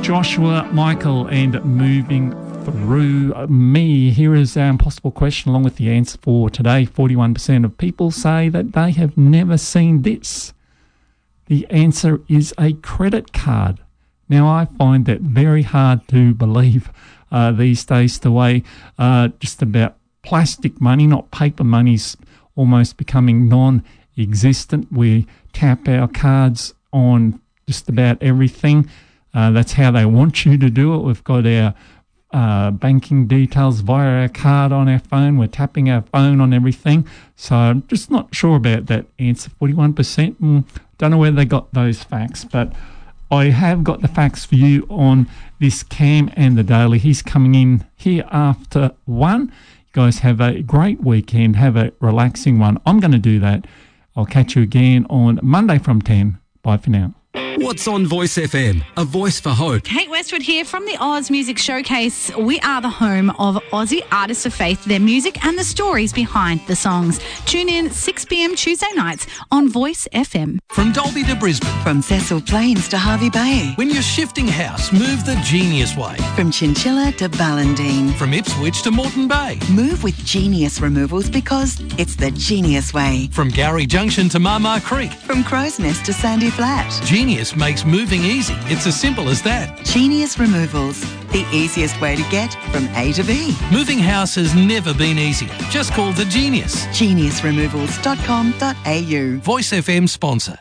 Joshua, Michael, and Moving Through Me. Here is our impossible question along with the answer for today. 41% of people say that they have never seen this. The answer is a credit card. Now, I find that very hard to believe these days, the way just about plastic money, not paper money's almost becoming non-existent. We tap our cards on just about everything. That's how they want you to do it. We've got our banking details via our card on our phone. We're tapping our phone on everything. So I'm just not sure about that answer, 41%. Don't know where they got those facts, but I have got the facts for you on this Cam and the Daily. He's coming in here after 1. You guys have a great weekend. Have a relaxing one. I'm going to do that. I'll catch you again on Monday from 10. Bye for now. What's on Voice FM? A voice for hope. Kate Westwood here from the Oz Music Showcase. We are the home of Aussie artists of faith, their music and the stories behind the songs. Tune in 6 p.m. Tuesday nights on Voice FM. From Dalby to Brisbane. From Cecil Plains to Harvey Bay. When you're shifting house, move the Genius way. From Chinchilla to Ballindine. From Ipswich to Moreton Bay. Move with Genius Removals because it's the Genius way. From Gowrie Junction to Marmar Creek. From Crow's Nest to Sandy Flat. Genius makes moving easy. It's as simple as that. Genius Removals, the easiest way to get from A to B. Moving house has never been easier. Just call the Genius. Geniusremovals.com.au. Voice FM sponsor.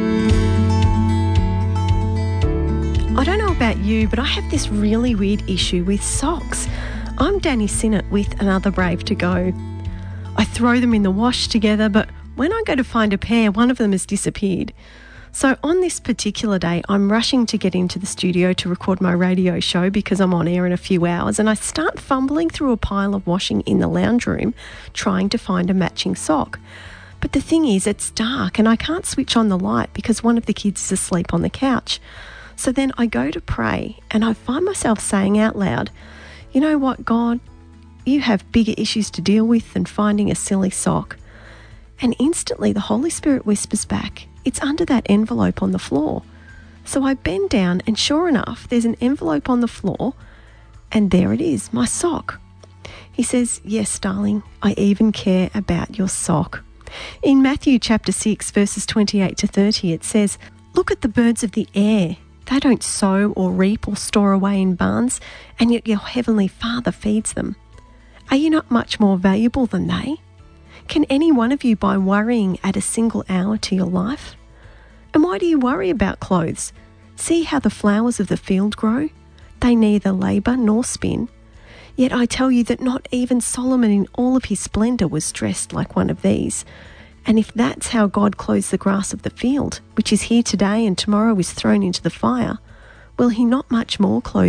I don't know about you, but I have this really weird issue with socks. I'm Danny Sinnott with Another Brave to Go. I throw them in the wash together, but when I go to find a pair, one of them has disappeared. So on this particular day, I'm rushing to get into the studio to record my radio show because I'm on air in a few hours, and I start fumbling through a pile of washing in the lounge room trying to find a matching sock. But the thing is, it's dark and I can't switch on the light because one of the kids is asleep on the couch. So then I go to pray and I find myself saying out loud, "You know what, God? You have bigger issues to deal with than finding a silly sock." And instantly the Holy Spirit whispers back, "It's under that envelope on the floor." So I bend down and sure enough, there's an envelope on the floor and there it is, my sock. He says, "Yes, darling, I even care about your sock." In Matthew chapter 6, verses 28 to 30, it says, "Look at the birds of the air. They don't sow or reap or store away in barns, and yet your heavenly Father feeds them. Are you not much more valuable than they? Can any one of you, by worrying, add a single hour to your life? And why do you worry about clothes? See how the flowers of the field grow? They neither labour nor spin. Yet I tell you that not even Solomon in all of his splendour was dressed like one of these. And if that's how God clothes the grass of the field, which is here today and tomorrow is thrown into the fire, will he not much more clothe